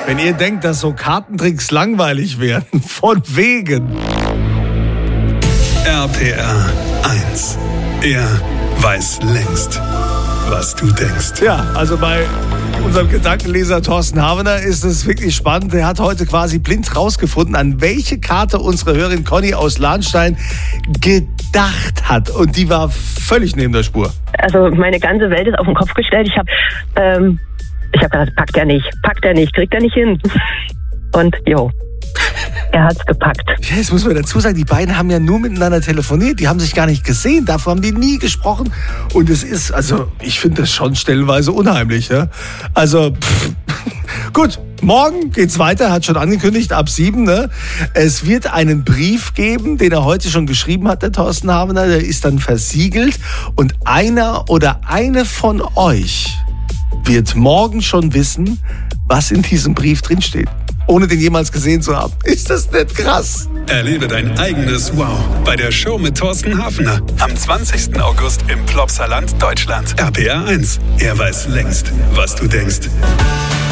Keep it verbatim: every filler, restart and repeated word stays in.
Wenn ihr denkt, dass so Kartentricks langweilig werden, von wegen. R P R eins. Er weiß längst, was du denkst. Ja, also bei unserem Gedankenleser Thorsten Havener ist es wirklich spannend. Er hat heute quasi blind rausgefunden, an welche Karte unsere Hörerin Conny aus Lahnstein gedacht hat. Und die war völlig neben der Spur. Also meine ganze Welt ist auf den Kopf gestellt. Ich habe ähm, ich hab gedacht, packt er nicht, packt er nicht, kriegt er nicht hin. Und jo, er hat's gepackt. Ja, jetzt muss man dazu sagen, die beiden haben ja nur miteinander telefoniert. Die haben sich gar nicht gesehen. Davor haben die nie gesprochen. Und es ist, also ich finde das schon stellenweise unheimlich. Ja? Also, pff. Gut, morgen geht's weiter, hat schon angekündigt, ab sieben. Ne? Es wird einen Brief geben, den er heute schon geschrieben hat, der Thorsten Havener. Der ist dann versiegelt. Und einer oder eine von euch wird morgen schon wissen, was in diesem Brief drinsteht, ohne den jemals gesehen zu haben. Ist das nicht krass? Erlebe dein eigenes Wow bei der Show mit Thorsten Havener am zwanzigsten August im Plopsaland, Deutschland. R P R eins. Er weiß längst, was du denkst.